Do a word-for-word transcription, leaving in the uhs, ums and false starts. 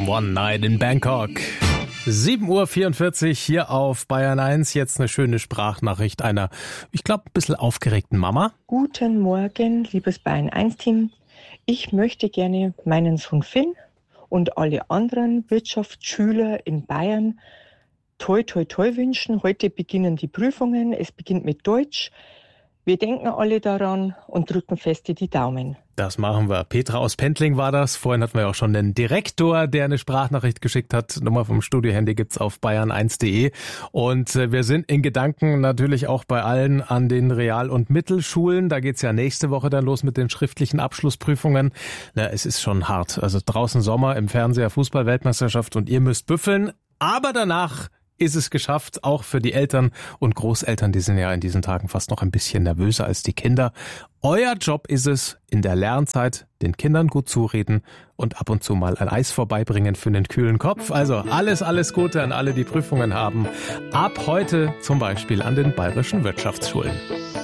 One Night in Bangkok. sieben Uhr vierundvierzig hier auf Bayern eins. Jetzt eine schöne Sprachnachricht einer, ich glaube, ein bisschen aufgeregten Mama. Guten Morgen, liebes Bayern eins Team. Ich möchte gerne meinen Sohn Finn und alle anderen Wirtschaftsschüler in Bayern toi toi toi wünschen. Heute beginnen die Prüfungen. Es beginnt mit Deutsch. Wir denken alle daran und drücken feste die Daumen. Das machen wir. Petra aus Pendling war das. Vorhin hatten wir auch schon den Direktor, der eine Sprachnachricht geschickt hat. Nummer vom Studiohandy gibt's auf bayern eins punkt de. Und wir sind in Gedanken natürlich auch bei allen an den Real- und Mittelschulen. Da geht's ja nächste Woche dann los mit den schriftlichen Abschlussprüfungen. Na, es ist schon hart. Also draußen Sommer, im Fernseher Fußball-Weltmeisterschaft und ihr müsst büffeln. Aber danach ist es geschafft, auch für die Eltern und Großeltern, die sind ja in diesen Tagen fast noch ein bisschen nervöser als die Kinder. Euer Job ist es, in der Lernzeit den Kindern gut zureden und ab und zu mal ein Eis vorbeibringen für einen kühlen Kopf. Also alles, alles Gute an alle, die Prüfungen haben. Ab heute zum Beispiel an den bayerischen Wirtschaftsschulen.